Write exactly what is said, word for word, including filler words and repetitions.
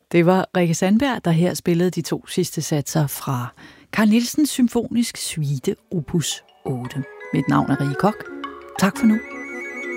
Det var Rikke Sandberg, der her spillede de to sidste satser fra Carl Nielsens symfonisk suite opus otte. Mit navn er Rie Koch. Tak for nu.